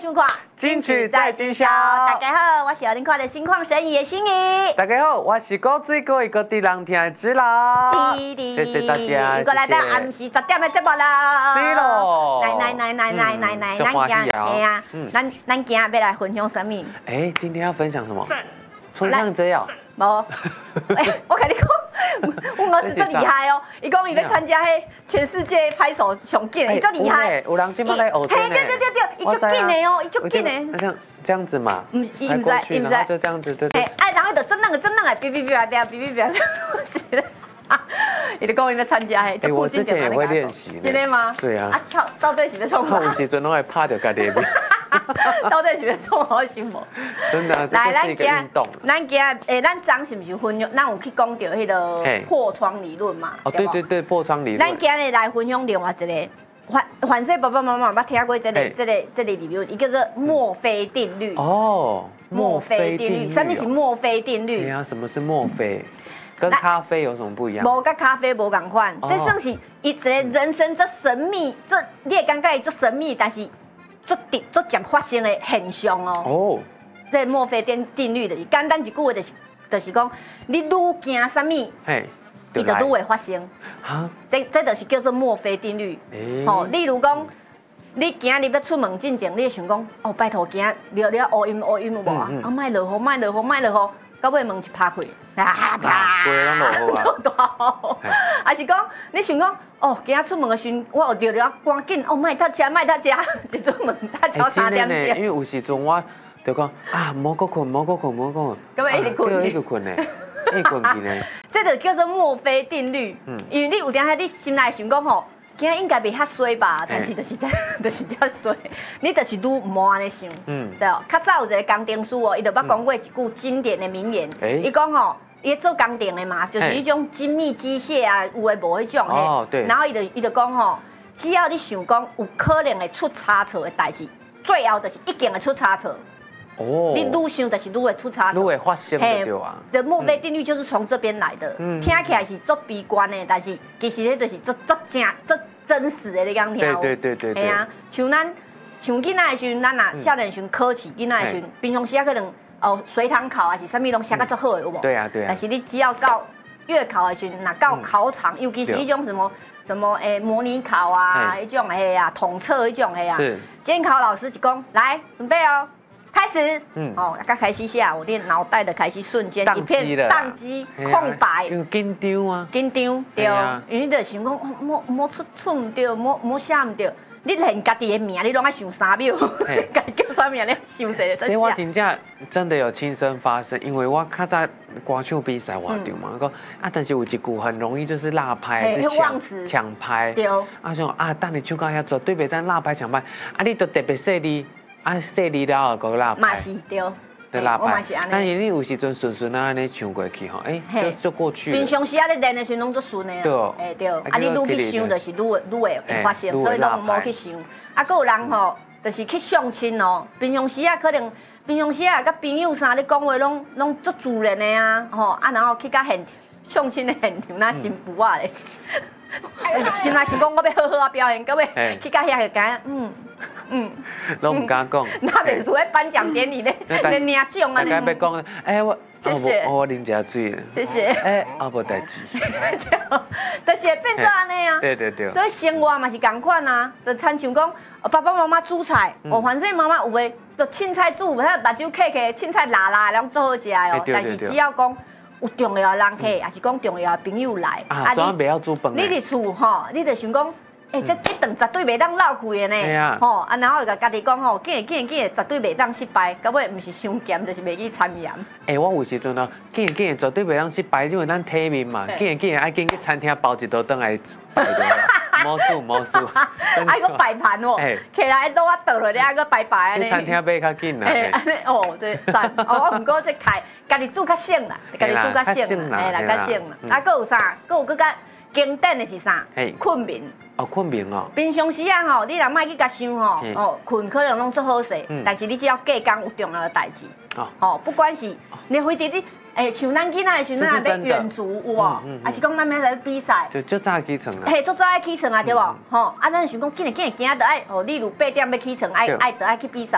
收看， 金曲在今宵。 大家好，我是有您看的心旷神怡的心怡。 大家好，我是高水高一个地人听的知啦。 是的， 谢谢大家， 又过来到暗时10点的节目啦。 是咯。 来，咱今日要来分享什么？ 哎，今天要分享什么？春香这样。 无，我跟你讲。我儿子最厉害哦！伊讲伊要参加迄全世界拍手上紧的，伊最厉害。 有人今麦来学真的。 对，伊足紧的哦，伊足紧的。 那这样子嘛， 伊唔知， 然后就这样子，对。 哎，然后就真冷的，哔，是的。伊就讲伊要参加迄， 我之前也会练习。 真的吗？ 对啊。 啊，到底是要创啥？ 有时阵拢会拍着家己的。 到底是要创好心无？ 真的，这是一个运动。 咱昨是不是分享？咱有去讲到迄个破窗理论嘛？ 哦，对，破窗理论。 咱今日来分享另外一个，凡是爸爸妈妈捌听过这个理论，伊叫做墨菲定律。 哦， 墨菲定律，什么是墨菲定律？ 对啊，什么是墨菲？跟咖啡有什么不一样？ 无跟咖啡无同款，这算是一个人生最神秘，你会感觉最神秘，但是最渐发生的现象哦。哦，这墨菲定律就是简单一句话，就是讲，你愈惊什么，伊就愈会发生。哈，这就是叫做墨菲定律。哦，例如讲，你今日要出门进前，你会想讲，哦，拜托，今日了乌阴有无啊？啊，莫落雨。到尾门一拍开， 啪，规个拢落雨啊！还是讲你想讲，哦，今仔出门的时阵，我有着赶紧，哦，莫搭车，一出门搭车3点钟。 因为有时阵我就讲啊，莫搁困， 咁咪一直困呢，一困去呢。 这就叫做墨菲定律。因为你有当下你心内想讲吼。今日应该袂遐衰吧，但是就是遮衰，你就是愈唔好安尼想，对哦。较早有一个工程师哦，伊就捌讲过一句经典的名言，伊讲吼，伊做工程的嘛，就是一种精密机械啊，有诶无迄种嘿。然后伊就讲吼，只要你想讲有可能会出差错的代志，最后就是一定会出差错。哦，你愈想就是愈会出差错， 愈会发生对啊。 的墨菲定律就是从这边来的，听起来是足悲观的，但是其实迄就是足真实的，你讲听有？对。系啊，像囡仔的时阵，咱若少年时考试，囡仔的时阵，平常时可能随堂考还是啥物拢写得足好的，有无？ 对啊。 但是你只要到月考的时阵，若到考场，尤其是迄种什么模拟考啊，迄种啊，统测迄种啊，监考老师就讲来准备哦。开始，刚开始下，我的脑袋的开始瞬间一片宕机，空白。 有紧张啊， 紧张对，因为就想讲，莫出唔对，莫写唔对。你连家己的名，你拢爱想3秒，家己叫啥名，你想谁？ 所以我真的有亲身发生，因为我较早歌唱比赛活动嘛，讲但是有一句很容易就是落拍，是抢拍。对。想等你唱到遐绝对袂当落拍抢拍，你就特别细腻。细腻了后，搁落拍， 嘛是对， 对落拍。但是你有时阵顺安尼唱过去吼，就过去了。 平常时你练的时阵拢足顺的啦，对。你愈去想，就是愈会发生，所以拢莫去想。搁有人吼，就是去相亲哦。平常时可能甲朋友啥咧讲话，拢足自然的啊，吼然后去甲相亲的现场那新妇仔咧，心内想讲我要好表现，到尾去甲遐个干拢唔敢讲， 那袂输喺颁奖典礼咧，连领奖啊！ 大家要讲， 谢谢， 我啉一下水。 谢谢。 无代志。 就是会变做安尼啊。 对。 所以生活嘛是同款啊，就亲像讲爸爸妈妈煮菜，反正妈妈有诶，就凊彩煮，目睭刻刻，凊彩辣，拢做好食哦。但是只要讲有重要的人客，还是讲重要的朋友来， 怎样袂晓煮饭？ 你伫厝吼，你就想讲。这顿绝对袂当落去的呢，吼然后就甲家己讲吼，紧绝对袂当失败，到尾毋是伤咸，就是袂去参盐。 我有时阵啊，紧绝对袂当失败，因为咱体面嘛，紧爱紧去餐厅包一道顿来摆就好，冇输。 还个摆盘哦，起来倒倒落咧，还个摆安尼。 去餐厅买较紧啦。 这赞毋过这开家己煮较省啦，家己煮较省啦，啦较省啦。搁有啥？搁有较经典的是啥？困眠。 困眠哦。 平常时吼，你若莫去甲想吼，困可能拢做好势，但是你只要隔工有重要的代志，不管是你回滴像咱囡仔的时阵，咱咧远足有无？还是讲咱明仔载比赛？ 就早起床啊。 足早爱起床啊，对无？咱想讲紧，今仔就爱例如8点要起床，就爱去比赛